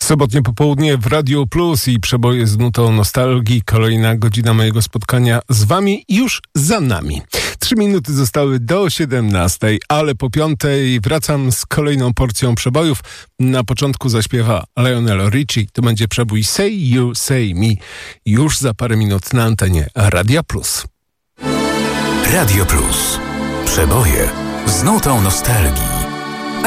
Sobotnie popołudnie w Radio Plus i przeboje z nutą nostalgii. Kolejna godzina mojego spotkania z wami już za nami. 3 minuty zostały do 17, ale po 5 wracam z kolejną porcją przebojów. Na początku zaśpiewa Lionel Richie. To będzie przebój Say You, Say Me. Już za parę minut na antenie Radia Plus. Radio Plus. Przeboje z nutą nostalgii.